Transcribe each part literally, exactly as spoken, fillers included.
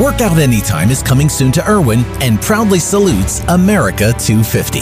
Workout Anytime is coming soon to Irwin and proudly salutes America two fifty.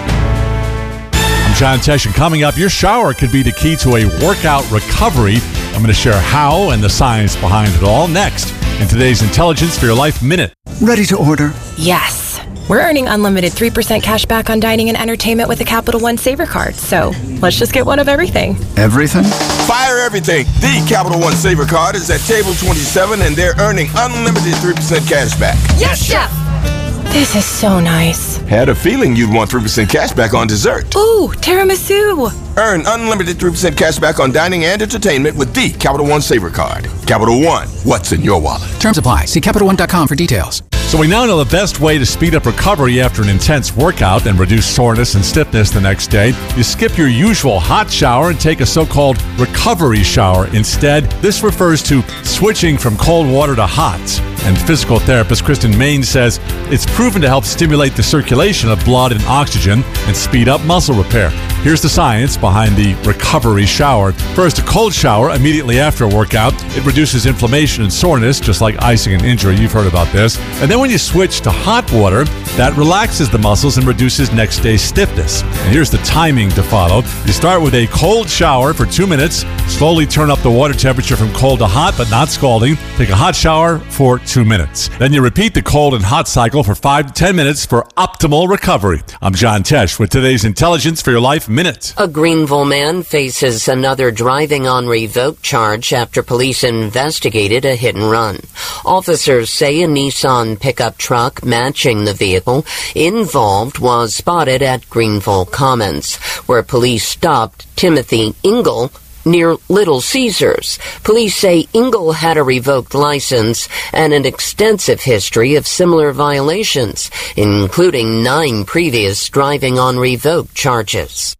I'm John Tesh, and coming up, your shower could be the key to a workout recovery. I'm going to share how and the science behind it all next in today's Intelligence for Your Life Minute. Ready to order? Yes. We're earning unlimited three percent cash back on dining and entertainment with a Capital One Saver card. So let's just get one of everything. Everything? Fire everything. The Capital One Saver card is at table twenty-seven, and they're earning unlimited three percent cash back. Yes, Chef! This is so nice. Had a feeling you'd want three percent cash back on dessert. Ooh, tiramisu. Earn unlimited three percent cash back on dining and entertainment with the Capital One Saver card. Capital One, what's in your wallet? Terms apply. See Capital One dot com for details. So we now know the best way to speed up recovery after an intense workout and reduce soreness and stiffness the next day. You skip your usual hot shower and take a so-called recovery shower instead. This refers to switching from cold water to hot. And physical therapist Kristen Main says it's proven to help stimulate the circulation of blood and oxygen and speed up muscle repair. Here's the science behind the recovery shower. First, a cold shower immediately after a workout. It reduces inflammation and soreness, just like icing an injury. You've heard about this. And then when you switch to hot water, that relaxes the muscles and reduces next day stiffness. And here's the timing to follow. You start with a cold shower for two minutes. Slowly turn up the water temperature from cold to hot, but not scalding. Take a hot shower for two minutes. Then you repeat the cold and hot cycle for five to ten minutes for optimal recovery. I'm John Tesh with today's Intelligence for Your Life Minute. A Greenville man faces another driving on revoked charge after police investigated a hit and run. Officers say a Nissan pickup truck matching the vehicle involved was spotted at Greenville Commons, where police stopped Timothy Engel near Little Caesars. Police say Engel had a revoked license and an extensive history of similar violations, including nine previous driving on revoked charges.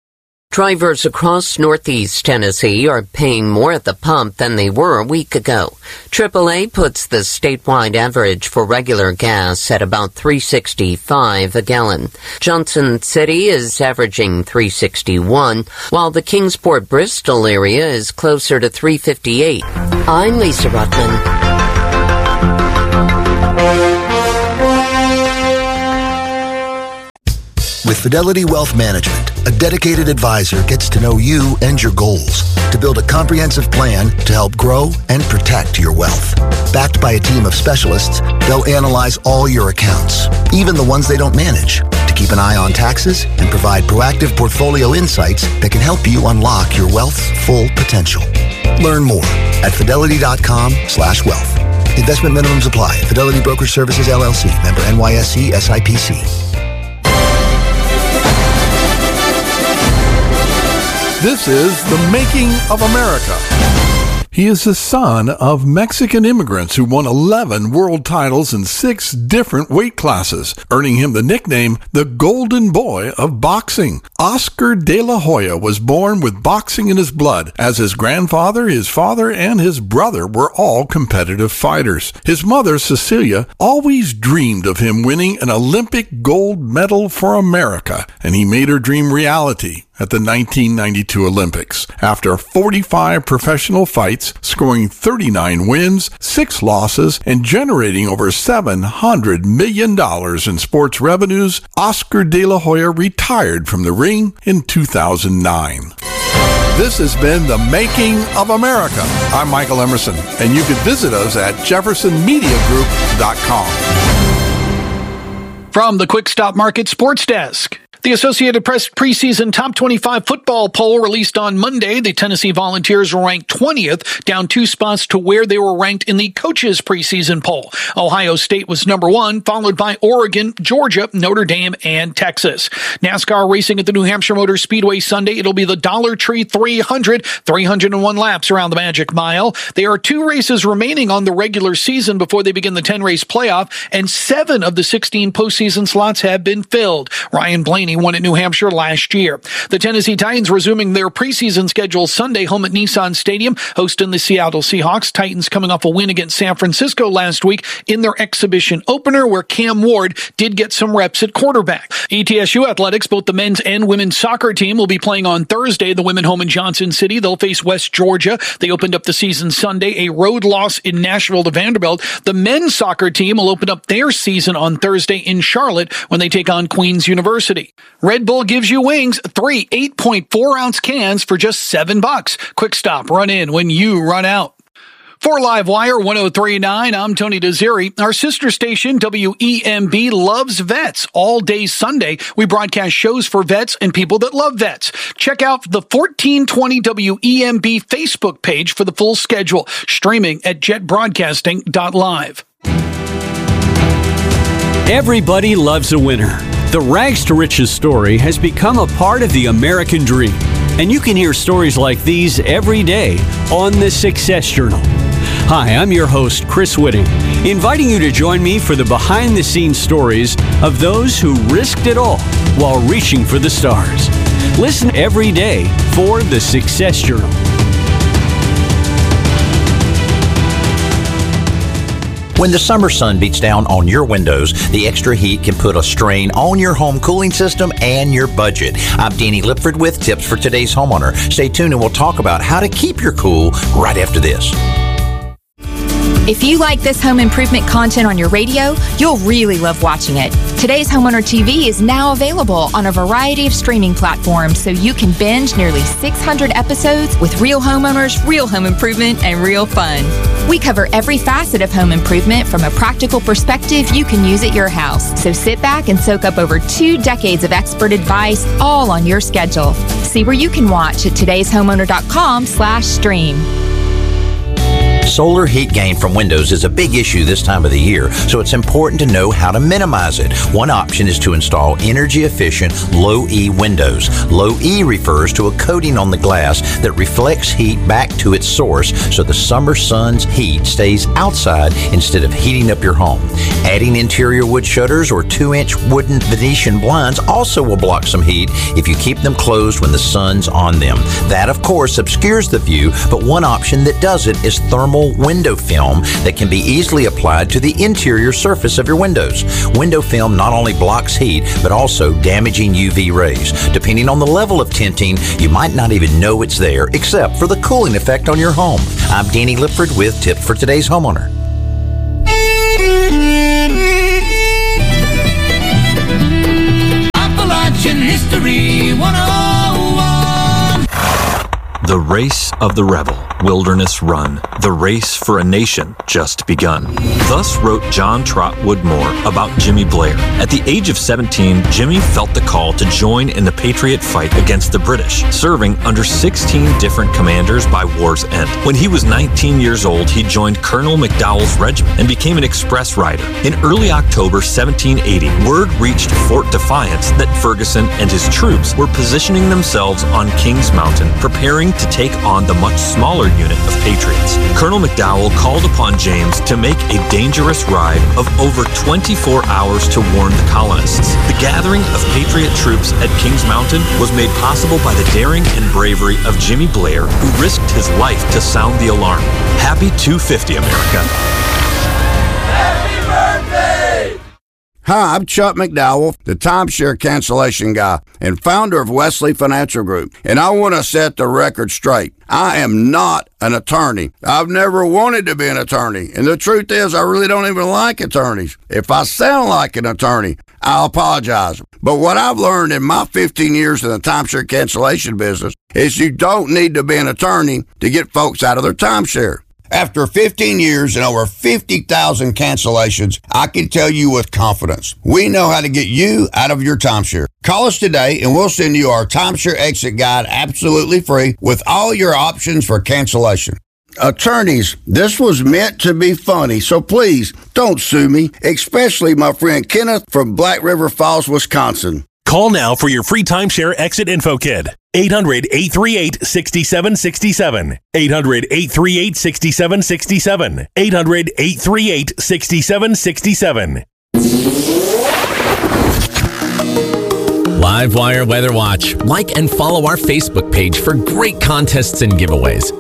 Drivers across Northeast Tennessee are paying more at the pump than they were a week ago. triple A puts the statewide average for regular gas at about three sixty-five a gallon. Johnson City is averaging three sixty-one, while the Kingsport-Bristol area is closer to three fifty-eight. I'm Lisa Ruckman. With Fidelity Wealth Management, a dedicated advisor gets to know you and your goals to build a comprehensive plan to help grow and protect your wealth. Backed by a team of specialists, they'll analyze all your accounts, even the ones they don't manage, to keep an eye on taxes and provide proactive portfolio insights that can help you unlock your wealth's full potential. Learn more at fidelity.com slash wealth. Investment minimums apply. Fidelity Brokerage Services, L L C. Member N Y S C S I P C. This is The Making of America. He is the son of Mexican immigrants who won eleven world titles in six different weight classes, earning him the nickname the Golden Boy of Boxing. Oscar De La Hoya was born with boxing in his blood, as his grandfather, his father, and his brother were all competitive fighters. His mother, Cecilia, always dreamed of him winning an Olympic gold medal for America, and he made her dream reality at the nineteen ninety-two Olympics. After forty-five professional fights, scoring thirty-nine wins, six losses, and generating over seven hundred million dollars in sports revenues, Oscar De La Hoya retired from the ring in two thousand nine. This has been The Making of America. I'm Michael Emerson, and you can visit us at jefferson media group dot com. From the Quick Stop Market Sports Desk. The Associated Press preseason top twenty-five football poll released on Monday. The Tennessee Volunteers were ranked twentieth, down two spots to where they were ranked in the coaches preseason poll. Ohio State was number one, followed by Oregon, Georgia, Notre Dame, and Texas. NASCAR racing at the New Hampshire Motor Speedway Sunday. It'll be the Dollar Tree three hundred, three hundred one laps around the Magic Mile. There are two races remaining on the regular season before they begin the ten-race playoff, and seven of the sixteen postseason slots have been filled. Ryan Blaney He won at New Hampshire last year. The Tennessee Titans resuming their preseason schedule Sunday home at Nissan Stadium, hosting the Seattle Seahawks. Titans coming off a win against San Francisco last week in their exhibition opener, where Cam Ward did get some reps at quarterback. E T S U athletics, both the men's and women's soccer team will be playing on Thursday. The women home in Johnson City. They'll face West Georgia. They opened up the season Sunday, a road loss in Nashville to Vanderbilt. The men's soccer team will open up their season on Thursday in Charlotte when they take on Queens University. Red Bull gives you wings, three eight point four ounce cans for just seven bucks. Quick stop, run in when you run out. For Livewire one oh three point nine, I'm Tony Desiri. Our sister station, W E M B, loves vets. All day Sunday, we broadcast shows for vets and people that love vets. Check out the fourteen twenty W E M B Facebook page for the full schedule, streaming at jet broadcasting dot live. Everybody loves a winner. The Rags to Riches story has become a part of the American dream. And you can hear stories like these every day on the Success Journal. Hi, I'm your host, Chris Whitting, inviting you to join me for the behind-the-scenes stories of those who risked it all while reaching for the stars. Listen every day for the Success Journal. When the summer sun beats down on your windows, the extra heat can put a strain on your home cooling system and your budget. I'm Danny Lipford with tips for today's homeowner. Stay tuned and we'll talk about how to keep your cool right after this. If you like this home improvement content on your radio, you'll really love watching it. Today's Homeowner T V is now available on a variety of streaming platforms, so you can binge nearly six hundred episodes with real homeowners, real home improvement, and real fun. We cover every facet of home improvement from a practical perspective you can use at your house. So sit back and soak up over two decades of expert advice, all on your schedule. See where you can watch at todays homeowner dot com slash stream. Solar heat gain from windows is a big issue this time of the year, so it's important to know how to minimize it. One option is to install energy-efficient low-E windows. Low-E refers to a coating on the glass that reflects heat back to its source, so the summer sun's heat stays outside instead of heating up your home. Adding interior wood shutters or two-inch wooden Venetian blinds also will block some heat if you keep them closed when the sun's on them. That, of course, obscures the view, but one option that does it is thermal window film that can be easily applied to the interior surface of your windows. Window film not only blocks heat, but also damaging U V rays. Depending on the level of tinting, you might not even know it's there, except for the cooling effect on your home. I'm Danny Lipford with tips for today's homeowner. Appalachian History one oh one. The Race of the Rebel, Wilderness Run, the race for a nation just begun. Thus wrote John Trotwood Moore about Jimmy Blair. At the age of seventeen, Jimmy felt the call to join in the Patriot fight against the British, serving under sixteen different commanders by war's end. When he was nineteen years old, he joined Colonel McDowell's regiment and became an express rider. In early October seventeen eighty, word reached Fort Defiance that Ferguson and his troops were positioning themselves on Kings Mountain, preparing to take on the much smaller unit of Patriots. Colonel McDowell called upon James to make a dangerous ride of over twenty-four hours to warn the colonists. The gathering of Patriot troops at Kings Mountain was made possible by the daring and bravery of Jimmy Blair, who risked his life to sound the alarm. Happy two fifty, America. Happy birthday! Hi, I'm Chuck McDowell, the timeshare cancellation guy and founder of Wesley Financial Group, and I want to set the record straight. I am not an attorney. I've never wanted to be an attorney, and the truth is I really don't even like attorneys. If I sound like an attorney, I apologize. But what I've learned in my fifteen years in the timeshare cancellation business is you don't need to be an attorney to get folks out of their timeshare. After fifteen years and over fifty thousand cancellations, I can tell you with confidence, we know how to get you out of your timeshare. Call us today and we'll send you our timeshare exit guide absolutely free with all your options for cancellation. Attorneys, this was meant to be funny, so please don't sue me, especially my friend Kenneth from Black River Falls, Wisconsin. Call now for your free timeshare exit info kit. eight hundred, eight three eight, six seven six seven. eight hundred, eight three eight, six seven six seven. eight hundred, eight three eight, six seven six seven. Livewire Weather Watch. Like and follow our Facebook page for great contests and giveaways.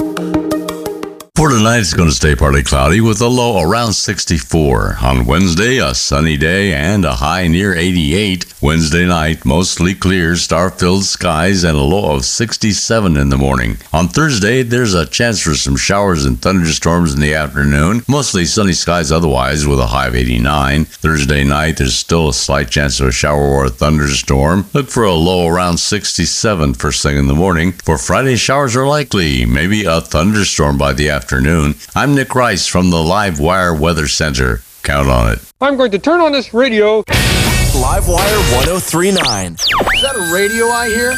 For tonight, it's going to stay partly cloudy with a low around sixty-four. On Wednesday, a sunny day and a high near eighty-eight. Wednesday night, mostly clear, star-filled skies and a low of sixty-seven in the morning. On Thursday, there's a chance for some showers and thunderstorms in the afternoon. Mostly sunny skies otherwise with a high of eighty-nine. Thursday night, there's still a slight chance of a shower or a thunderstorm. Look for a low around sixty-seven first thing in the morning. For Friday, showers are likely. Maybe a thunderstorm by the afternoon. Afternoon. I'm Nick Rice from the Livewire Weather Center. Count on it. I'm going to turn on this radio. Livewire one oh three point nine. Is that a radio I hear?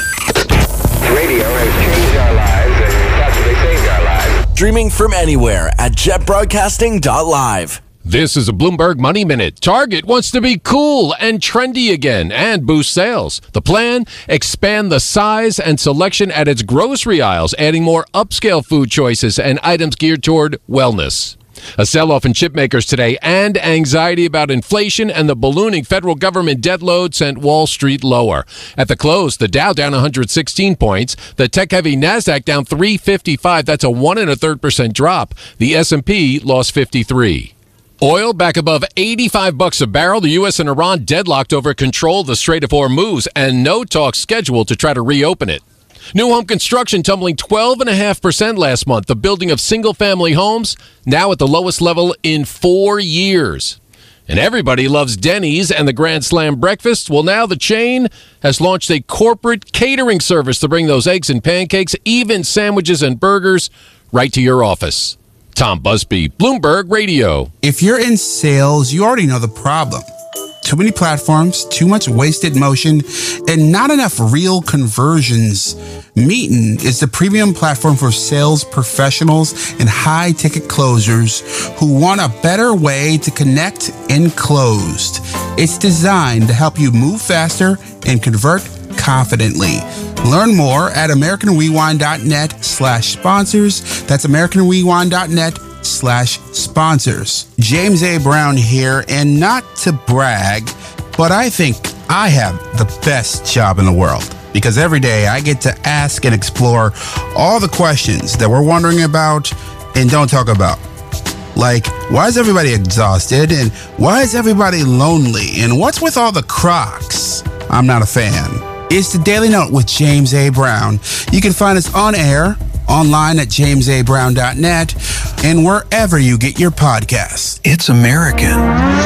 Radio has changed our lives and possibly saved our lives. Streaming from anywhere at jet broadcasting dot live. This is a Bloomberg Money Minute. Target wants to be cool and trendy again and boost sales. The plan? Expand the size and selection at its grocery aisles, adding more upscale food choices and items geared toward wellness. A sell-off in chip makers today and anxiety about inflation and the ballooning federal government debt load sent Wall Street lower. At the close, the Dow down one hundred sixteen points, the tech-heavy NASDAQ down three fifty-five. That's a one and a third percent drop. The S and P lost fifty-three. Oil back above eighty-five bucks a barrel. The U S and Iran deadlocked over control of the Strait of Hormuz and no talks scheduled to try to reopen it. New home construction tumbling twelve point five percent last month. The building of single-family homes now at the lowest level in four years. And everybody loves Denny's and the Grand Slam breakfast. Well, now the chain has launched a corporate catering service to bring those eggs and pancakes, even sandwiches and burgers, right to your office. Tom Busby, Bloomberg Radio. If you're in sales, you already know the problem. Too many platforms, too much wasted motion, and not enough real conversions. Meetin is the premium platform for sales professionals and high-ticket closers who want a better way to connect and close. It's designed to help you move faster and convert confidently. Learn more at American Rewind dot net slash sponsors. That's American Rewind dot net slash sponsors. James A. Brown here, and not to brag, but I think I have the best job in the world because every day I get to ask and explore all the questions that we're wondering about and don't talk about. Like, why is everybody exhausted? And why is everybody lonely? And what's with all the Crocs? I'm not a fan. It's the Daily Note with James A. Brown. You can find us on air, online at james a brown dot net, and wherever you get your podcasts. It's American.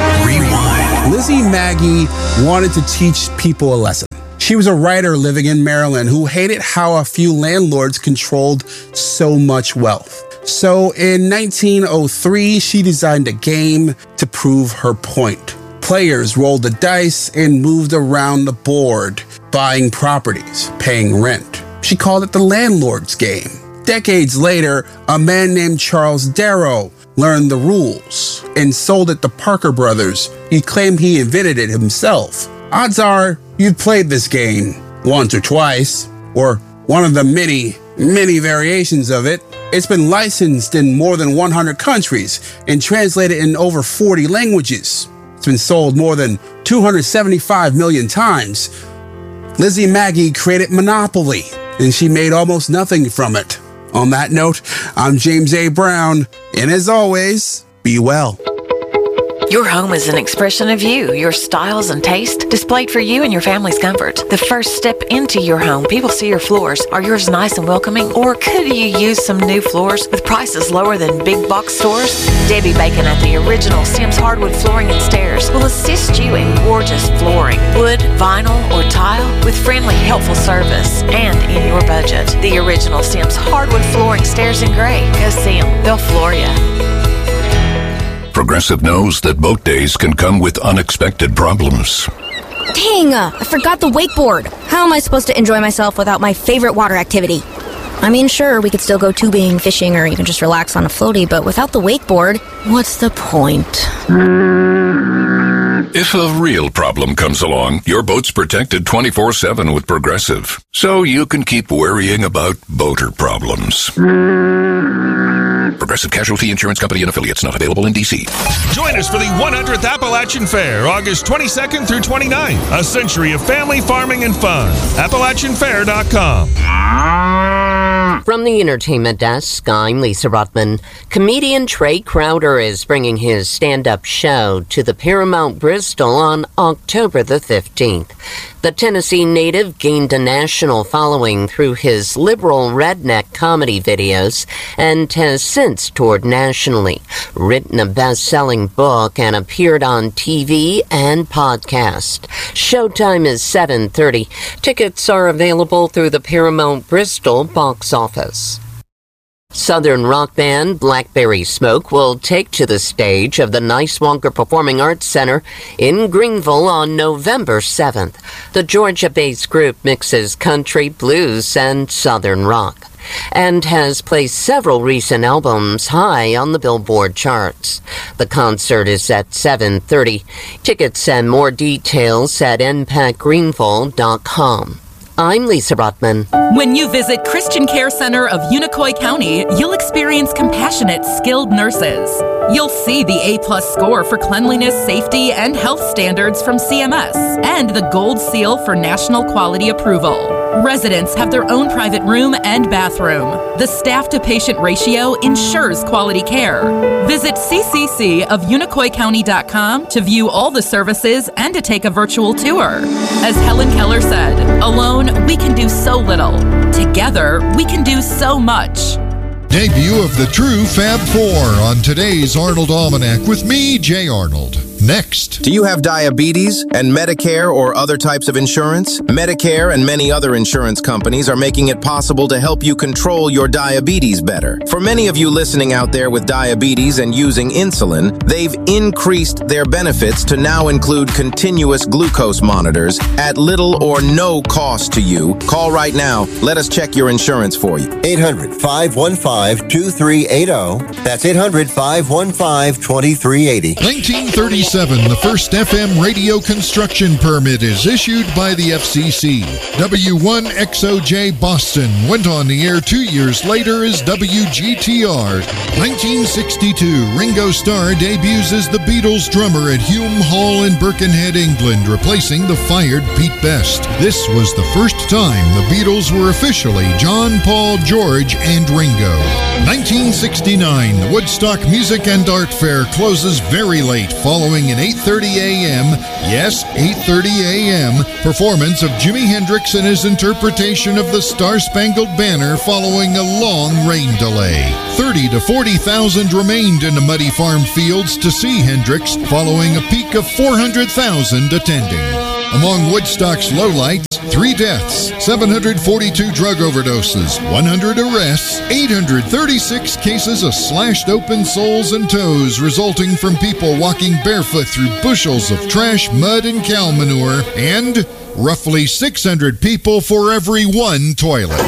Rewind. Lizzie Magie wanted to teach people a lesson. She was a writer living in Maryland who hated how a few landlords controlled so much wealth. So in nineteen oh three, she designed a game to prove her point. Players rolled the dice and moved around the board, buying properties, paying rent. She called it the landlord's game. Decades later, a man named Charles Darrow learned the rules and sold it to Parker Brothers. He claimed he invented it himself. Odds are you've played this game once or twice, or one of the many, many variations of it. It's been licensed in more than one hundred countries and translated in over forty languages. It's been sold more than two hundred seventy-five million times. Lizzie Magie created Monopoly, and she made almost nothing from it. On that note, I'm James A. Brown, and as always, be well. Your home is an expression of you, your styles and taste, displayed for you and your family's comfort. The first step into your home, people see your floors. Are yours nice and welcoming? Or could you use some new floors with prices lower than big box stores? Debbie Bacon at the original Sims Hardwood Flooring and Stairs will assist you in gorgeous flooring, wood, vinyl, or tile with friendly, helpful service and in your budget. The original Sims Hardwood Flooring, Stairs, and Gray. Go see them. They'll floor you. Progressive knows that boat days can come with unexpected problems. Dang, I forgot the wakeboard. How am I supposed to enjoy myself without my favorite water activity? I mean, sure, we could still go tubing, fishing, or even just relax on a floaty, but without the wakeboard, what's the point? If a real problem comes along, your boat's protected twenty-four seven with Progressive, so you can keep worrying about boater problems. Progressive Casualty Insurance Company and affiliates, not available in D C. Join us for the one hundredth Appalachian Fair, August twenty-second through twenty-ninth. A century of family, farming, and fun. Appalachian Fair dot com. From the Entertainment Desk, I'm Lisa Rutman. Comedian Trey Crowder is bringing his stand-up show to the Paramount Bristol on October the fifteenth. The Tennessee native gained a national following through his liberal redneck comedy videos and has since toured nationally, written a best-selling book, and appeared on T V and podcast. Showtime is seven thirty. Tickets are available through the Paramount Bristol box office. Southern rock band Blackberry Smoke will take to the stage of the Niswonger Performing Arts Center in Greenville on November seventh. The Georgia-based group mixes country, blues, and southern rock, and has placed several recent albums high on the Billboard charts. The concert is at seven thirty. Tickets and more details at impact greenville dot com. I'm Lisa Rotman. When you visit Christian Care Center of Unicoi County, you'll experience compassionate, skilled nurses. You'll see the A-plus score for cleanliness, safety, and health standards from C M S, and the Gold Seal for National Quality Approval. Residents have their own private room and bathroom. The staff-to-patient ratio ensures quality care. Visit c c c of unicoi county dot com to view all the services and to take a virtual tour. As Helen Keller said, alone, we can do so little. Together, we can do so much. Debut of the true Fab Four on today's Arnold Almanac with me, Jay Arnold. Next. Do you have diabetes and Medicare or other types of insurance? Medicare and many other insurance companies are making it possible to help you control your diabetes better. For many of you listening out there with diabetes and using insulin, they've increased their benefits to now include continuous glucose monitors at little or no cost to you. Call right now. Let us check your insurance for you. eight hundred, five one five, two three eight zero. That's eight hundred, five one five, two three eight zero. nineteen thirty-seven, the first F M radio construction permit is issued by the F C C. W one X O J Boston went on the air two years later as W G T R. nineteen sixty-two, Ringo Starr debuts as the Beatles drummer at Hume Hall in Birkenhead, England, replacing the fired Pete Best. This was the first time the Beatles were officially John, Paul, George, and Ringo. nineteen sixty-nine, the Woodstock Music and Art Fair closes very late following an eight thirty a.m., yes, eight thirty a.m., performance of Jimi Hendrix and his interpretation of the Star-Spangled Banner following a long rain delay. thirty to forty thousand remained in the muddy farm fields to see Hendrix following a peak of four hundred thousand attending. Among Woodstock's lowlights, three deaths, seven hundred forty-two drug overdoses, one hundred arrests, eight hundred thirty-six cases of slashed open soles and toes resulting from people walking barefoot through bushels of trash, mud, and cow manure, and roughly six hundred people for every one toilet.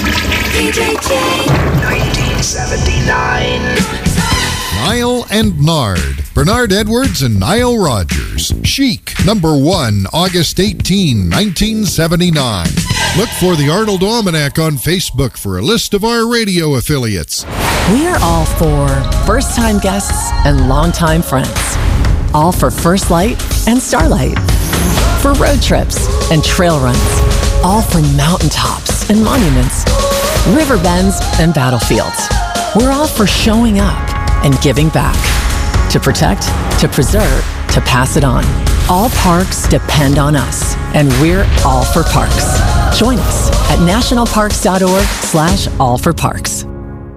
nineteen seventy-nine. Nile and Nard. Bernard Edwards and Nile Rodgers. Chic, number one, August eighteenth, nineteen seventy-nine. Look for the Arnold Almanac on Facebook for a list of our radio affiliates. We're all for first-time guests and longtime friends. All for First Light and Starlight. For road trips and trail runs. All for mountaintops and monuments. River bends and battlefields. We're all for showing up and giving back. To protect, to preserve, to pass it on. All parks depend on us, and we're all for parks. Join us at nationalparks.org slash all for parks.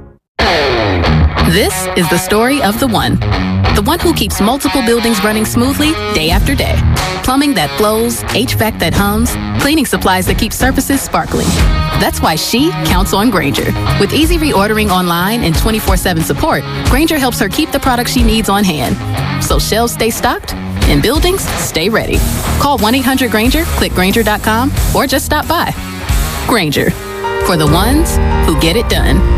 This is the story of the one. The one who keeps multiple buildings running smoothly day after day. Plumbing that flows, H V A C that hums, cleaning supplies that keep surfaces sparkling. That's why she counts on Grainger. With easy reordering online and twenty-four seven support, Grainger helps her keep the products she needs on hand. So shelves stay stocked and buildings stay ready. Call one eight hundred Grainger, click Grainger dot com, or just stop by. Grainger, for the ones who get it done.